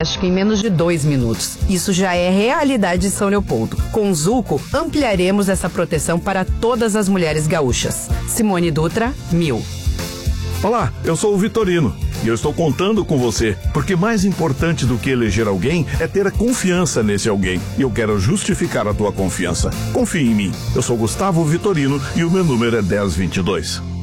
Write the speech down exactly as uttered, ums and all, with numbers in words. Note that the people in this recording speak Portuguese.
diagnóstico em menos de dois minutos. Isso já é realidade em São Leopoldo. Com o Zuco, ampliaremos essa proteção para todas as mulheres gaúchas. Simone Dutra, mil. Olá, eu sou o Vitorino e eu estou contando com você, porque mais importante do que eleger alguém é ter a confiança nesse alguém. E eu quero justificar a tua confiança. Confie em mim. Eu sou Gustavo Vitorino e o meu número é dez vinte e dois.